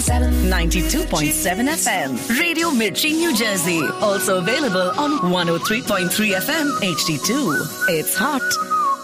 92.7 FM. Radio Mirchi, New Jersey. Also available on 103.3 FM HD2. It's hot.